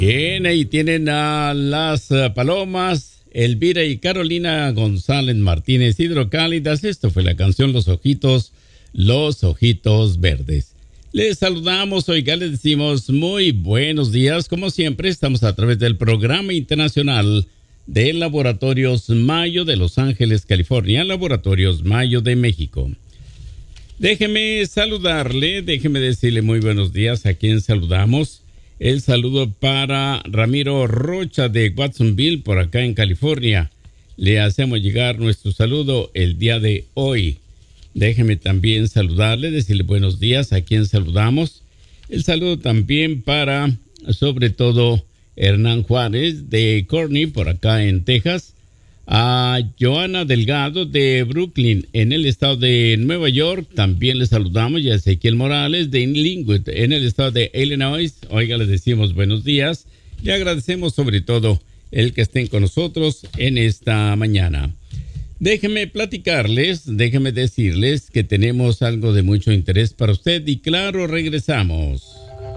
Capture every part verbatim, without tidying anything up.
Bien, ahí tienen a las uh, palomas, Elvira y Carolina González Martínez, Hidrocálidas. Esto fue la canción Los Ojitos, Los Ojitos Verdes. Les saludamos, oiga, les decimos muy buenos días. Como siempre, estamos a través del Programa Internacional de Laboratorios Mayo de Los Ángeles, California, Laboratorios Mayo de México. Déjeme saludarle, déjeme decirle muy buenos días a quien saludamos. El saludo para Ramiro Rocha de Watsonville, por acá en California. Le hacemos llegar nuestro saludo el día de hoy. Déjeme también saludarle, decirle buenos días a quien saludamos. El saludo también para, sobre todo, Hernán Juárez de Corny, por acá en Texas. A Joana Delgado de Brooklyn, en el estado de Nueva York, también le saludamos. Y a Ezequiel Morales de Linwood, en el estado de Illinois. Oiga, les decimos buenos días. Le agradecemos sobre todo el que estén con nosotros en esta mañana. Déjenme platicarles, déjenme decirles que tenemos algo de mucho interés para usted y claro, regresamos.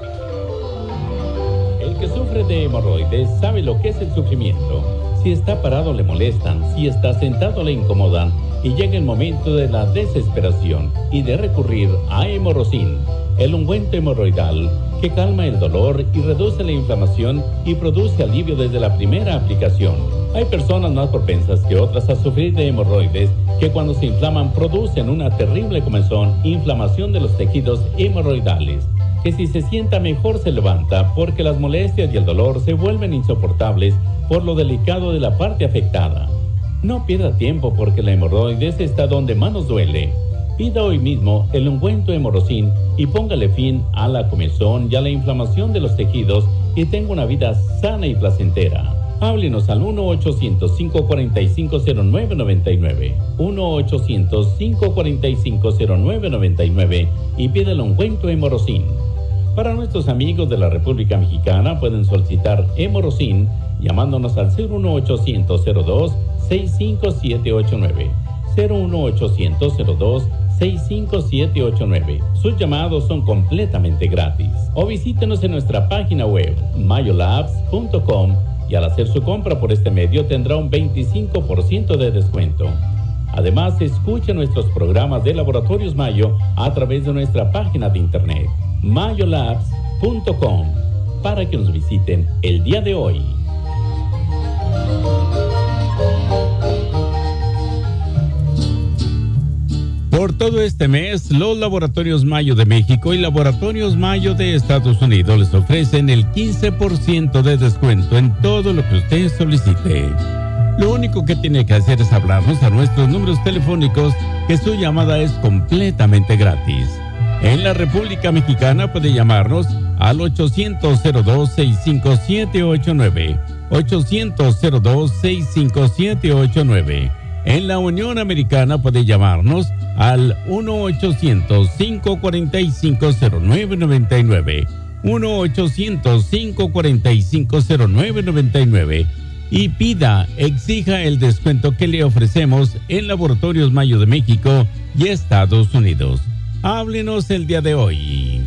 El que sufre de hemorroides sabe lo que es el sufrimiento. Si está parado le molestan, si está sentado le incomodan y llega el momento de la desesperación y de recurrir a Hemorrocin, el ungüento hemorroidal que calma el dolor y reduce la inflamación y produce alivio desde la primera aplicación. Hay personas más propensas que otras a sufrir de hemorroides que cuando se inflaman producen una terrible comezón, inflamación de los tejidos hemorroidales, que si se sienta mejor se levanta porque las molestias y el dolor se vuelven insoportables por lo delicado de la parte afectada. No pierda tiempo porque la hemorroides está donde más nos duele. Pida hoy mismo el ungüento Hemorrocin y póngale fin a la comezón y a la inflamación de los tejidos y tenga una vida sana y placentera. Háblenos al uno ochocientos, cinco cuatro cinco, cero nueve nueve nueve, uno ochocientos, cinco cuatro cinco, cero nueve nueve nueve y pida el ungüento Hemorrocin. Para nuestros amigos de la República Mexicana pueden solicitar Hemorrocin llamándonos al cero uno ochocientos, cero dos, seis cinco siete ocho nueve, cero uno ochocientos, cero dos, seis cinco siete ocho nueve. Sus llamados son completamente gratis. O visítenos en nuestra página web, mayolabs punto com, y al hacer su compra por este medio tendrá un veinticinco por ciento de descuento. Además, escuche nuestros programas de Laboratorios Mayo a través de nuestra página de internet, mayolabs punto com, para que nos visiten el día de hoy. Por todo este mes, los Laboratorios Mayo de México y Laboratorios Mayo de Estados Unidos les ofrecen el quince por ciento de descuento en todo lo que usted solicite. Lo único que tiene que hacer es hablarnos a nuestros números telefónicos, que su llamada es completamente gratis. En la República Mexicana puede llamarnos al ochocientos, cero dos, seis cinco siete ocho nueve, ochocientos, cero dos, seis cinco siete ocho nueve. En la Unión Americana puede llamarnos al uno ochocientos, cinco cuatro cinco, cero nueve nueve nueve, uno ochocientos, cinco cuatro cinco, cero nueve nueve nueve y pida, exija el descuento que le ofrecemos en Laboratorios Mayo de México y Estados Unidos. Háblenos el día de hoy.